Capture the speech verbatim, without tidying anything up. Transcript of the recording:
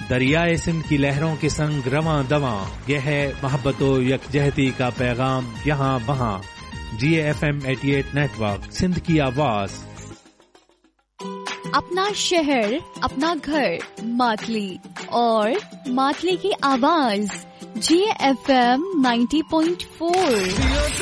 दरियाए सिंध की लहरों के संग रवां दवां, यह है मोहब्बतो यकजहती का पैगाम यहाँ वहाँ। जी एफ एम अठासी नेटवर्क, सिंध की आवाज। अपना शहर, अपना घर, मातली और मातली की आवाज। जी एफ एम नब्बे पॉइंट चार।